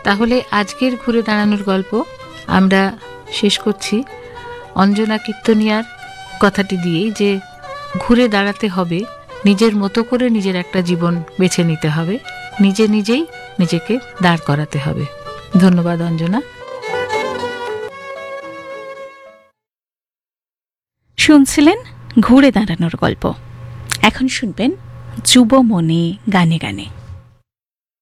তাহলে আজকের ঘুরে দাঁড়ানোর গল্প আমরা শেষ করছি অঞ্জনা কীর্তনিয়ার কথাটি দিয়েই, যে ঘুরে দাঁড়াতে হবে, নিজের মতো করে নিজের একটা জীবন বেছে নিতে হবে, নিজেই নিজেকে দাঁড় করাতে হবে। ধন্যবাদ অঞ্জনা। শুনছিলেন ঘুরে দাঁড়ানোর গল্প। এখন শুনবেন যুব মনে গানে গানে।